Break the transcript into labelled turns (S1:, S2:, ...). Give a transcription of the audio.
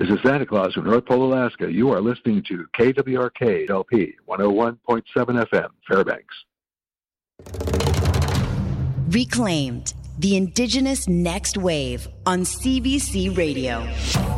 S1: This is Santa Claus from North Pole, Alaska. You are listening to KWRK LP 101.7 FM, Fairbanks.
S2: Reclaimed, the Indigenous Next Wave on CBC Radio.